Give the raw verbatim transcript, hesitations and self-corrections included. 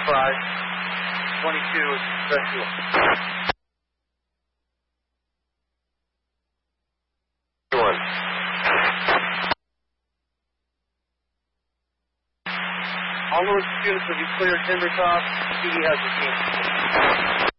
five. twenty-two is special. One. All Lewis students, have you cleared Timber Top? T D has the team.